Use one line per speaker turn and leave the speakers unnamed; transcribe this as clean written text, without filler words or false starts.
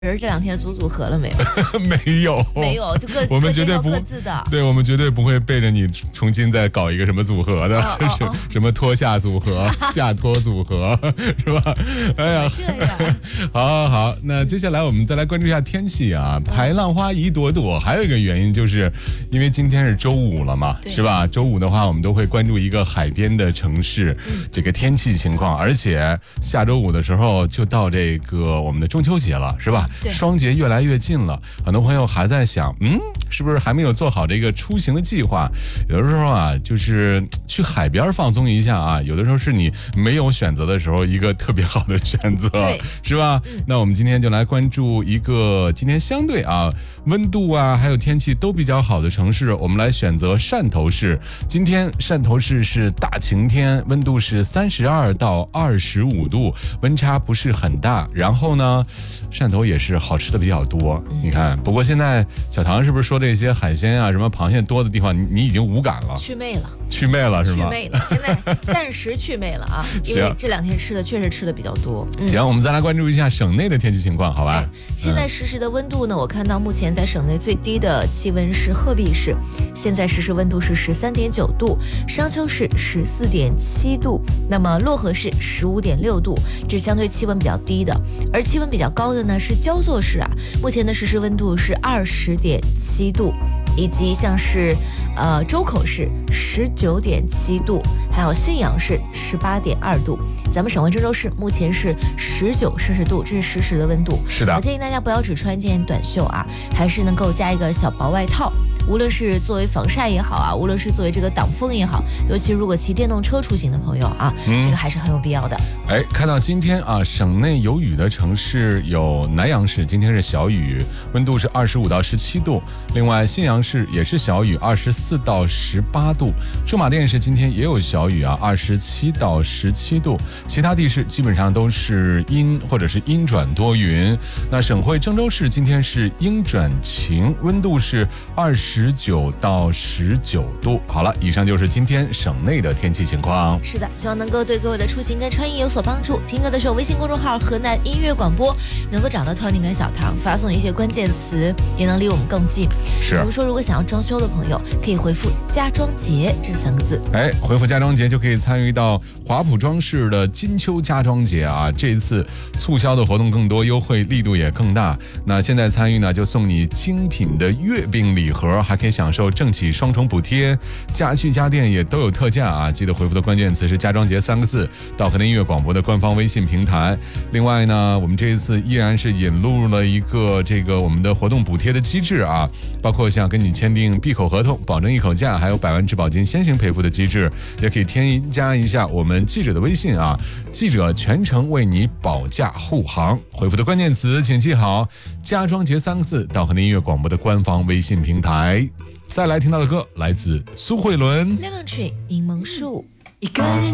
人这2天组合了没有？
没有，
就
我们绝对不
各自的。
对，我们绝对不会背着你重新再搞一个什么组合的，什么脱下组合、下脱组合，是吧？哎呀，
这样。
好，那接下来我们再来关注一下天气啊。排浪花一朵朵，还有一个原因就是因为今天是周五了嘛，是吧？周五的话，我们都会关注一个海边的城市这个天气情况，而且下周五的时候就到这个我们的中秋节了，是吧？双节越来越近了，很多朋友还在想，是不是还没有做好这个出行的计划？有的时候啊，就是去海边放松一下啊，有的时候是你没有选择的时候一个特别好的选择，是吧？那我们今天就来关注一个今天相对啊温度啊还有天气都比较好的城市，我们来选择汕头市。今天汕头市是大晴天，温度是32到25度，温差不是很大。然后呢，汕头也是好吃的比较多，你看。不过现在小唐是不是说这些海鲜啊什么螃蟹多的地方你已经无感了？
祛魅了
是吗？
祛魅了，现在暂时祛魅了啊，因为这2天确实吃的比较多。
行，我们再来关注一下省内的天气情况，好吧？
现在实时的温度呢，我看到目前在省内最低的气温是鹤壁市，现在实时温度是13.9度，商丘市14.7度，那么漯河市15.6度，这是相对气温比较低的。而气温比较高的呢是焦作市啊，目前的实时温度是20.7度，以及像是周口市19.7度，还有信阳市18.2度。咱们省会郑州市目前是19摄氏度，这是实时的温度。
是的，
我建议大家不要只穿一件短袖啊，还是能够加一个小薄外套。无论是作为防晒也好啊，无论是作为这个挡风也好，尤其如果骑电动车出行的朋友啊，这个还是很有必要的。
看到今天啊，省内有雨的城市有南阳市，今天是小雨，温度是25到17度。另外信阳市也是小雨，24到18度。驻马店市今天也有小雨啊，27到17度。其他地市基本上都是阴或者是阴转多云。那省会郑州市今天是阴转晴，温度是29到19度。好了，以上就是今天省内的天气情况。
是的，希望能够对各位的出行跟穿衣有所帮助。听歌的时候，微信公众号河南音乐广播能够找到 Tony 跟小唐，发送一些关键词，也能离我们更近。
是，
比如说如果想要装修的朋友，可以回复家装节这3个字。
回复家装节就可以参与到华普装饰的金秋家装节啊，这一次促销的活动更多，优惠力度也更大。那现在参与呢，就送你精品的月饼礼盒，还可以享受政企双重补贴，家具家电也都有特价啊！记得回复的关键词是家装节3个字到河南音乐广播的官方微信平台。另外呢，我们这一次依然是引入了一个我们的活动补贴的机制啊，包括像跟你签订闭口合同，保证一口价，还有100万质保金先行赔付的机制，也可以添加一下我们记者的微信啊，记者全程为你保驾护航。回复的关键词请记好家装节3个字到河南音乐广播的官方微信平台。再来听到的歌来自苏慧伦
Lemon Tree 柠檬树。
一个人